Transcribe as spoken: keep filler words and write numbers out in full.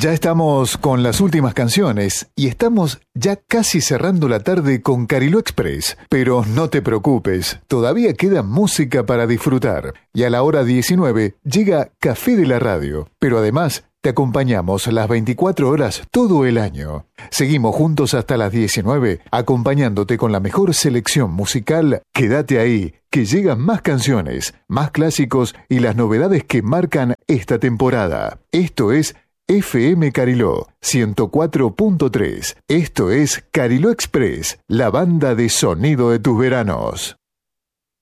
Ya estamos con las últimas canciones y estamos ya casi cerrando la tarde con Cariló Express. Pero no te preocupes, todavía queda música para disfrutar. Y a la hora diecinueve llega Café de la Radio. Pero además, te acompañamos las veinticuatro horas todo el año. Seguimos juntos hasta las diecinueve, acompañándote con la mejor selección musical. Quédate ahí, que llegan más canciones, más clásicos y las novedades que marcan esta temporada. Esto es F M Cariló ciento cuatro punto tres. Esto es Cariló Express, la banda de sonido de tus veranos.